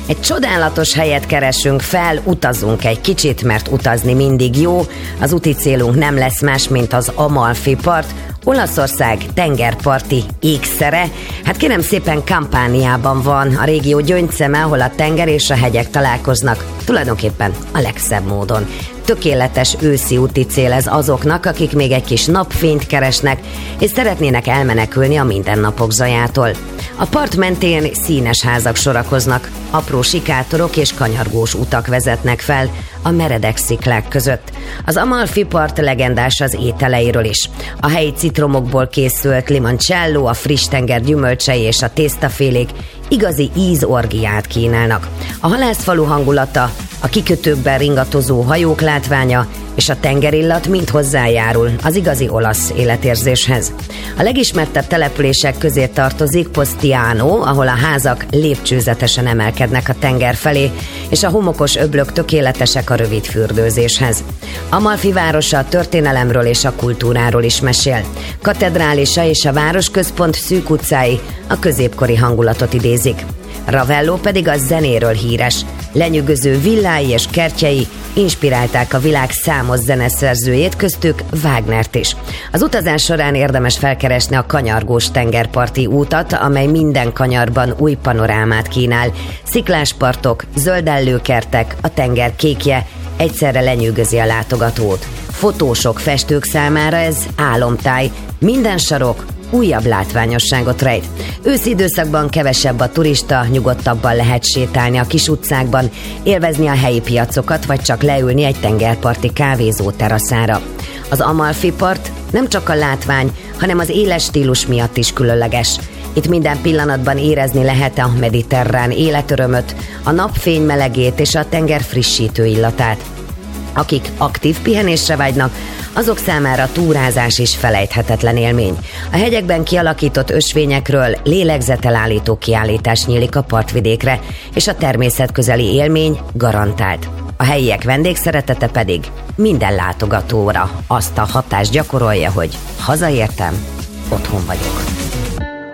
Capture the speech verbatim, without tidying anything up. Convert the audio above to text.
Egy csodálatos helyet keresünk fel, utazunk egy kicsit, mert utazni mindig jó. Az úti célunk nem lesz más, mint az Amalfi part, Olaszország tengerparti ékszere. Hát kérem szépen, Campaniában van a régió gyöngyszeme, ahol a tenger és a hegyek találkoznak, tulajdonképpen a legszebb módon. Tökéletes őszi úti cél ez azoknak, akik még egy kis napfényt keresnek, és szeretnének elmenekülni a mindennapok zajától. A part mentén színes házak sorakoznak, apró sikátorok és kanyargós utak vezetnek fel a meredek sziklák között. Az Amalfi part legendás az ételeiről is. A helyi citromokból készült limoncello, a friss tenger gyümölcsei és a tésztafélék igazi ízorgiát kínálnak. A halászfalu hangulata, a kikötőkben ringatozó hajók látványa és a tengerillat mind hozzájárul az igazi olasz életérzéshez. A legismertebb települések közé tartozik Postiano, ahol a házak lépcsőzetesen emelkednek a tenger felé, és a homokos öblök tökéletesek a rövid fürdőzéshez. Amalfi városa a történelemről és a kultúráról is mesél. Katedrálisa és a városközpont szűk utcái a középkori hangulatot idézik. Ravello pedig a zenéről híres. Lenyűgöző villái és kertjei inspirálták a világ számos zeneszerzőjét, köztük Wagnert is. Az utazás során érdemes felkeresni a kanyargós tengerparti útat, amely minden kanyarban új panorámát kínál. Szikláspartok, zöldellőkertek, a tenger kékje egyszerre lenyűgözi a látogatót. Fotósok, festők számára ez álomtáj. Minden sarok újabb látványosságot rejt. Őszi időszakban kevesebb a turista, nyugodtabban lehet sétálni a kis utcákban, élvezni a helyi piacokat, vagy csak leülni egy tengerparti kávézó teraszára. Az Amalfi part nem csak a látvány, hanem az éles stílus miatt is különleges. Itt minden pillanatban érezni lehet a mediterrán életörömöt, a napfény melegét és a tenger frissítő illatát. Akik aktív pihenésre vágynak, azok számára túrázás is felejthetetlen élmény. A hegyekben kialakított ösvényekről lélegzetelállító kiállítás nyílik a partvidékre, és a természetközeli élmény garantált. A helyiek vendégszeretete pedig minden látogatóra azt a hatást gyakorolja, hogy hazaértem, otthon vagyok.